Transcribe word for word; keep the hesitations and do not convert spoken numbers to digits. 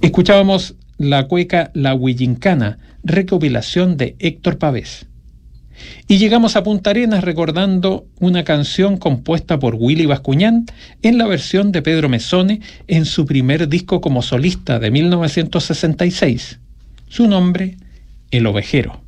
Escuchábamos la cueca La Huillincana, recopilación de Héctor Pavés. Y llegamos a Punta Arenas recordando una canción compuesta por Willy Bascuñán en la versión de Pedro Mezzone en su primer disco como solista de mil novecientos sesenta y seis. Su nombre, El Ovejero.